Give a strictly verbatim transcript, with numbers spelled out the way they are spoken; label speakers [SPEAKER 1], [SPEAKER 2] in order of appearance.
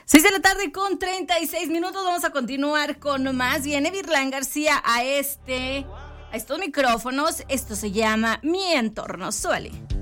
[SPEAKER 1] seis de la tarde con treinta y seis minutos. Vamos a continuar con más. Viene Virlán García a este, a estos micrófonos. Esto se llama Mi Entorno. Suele.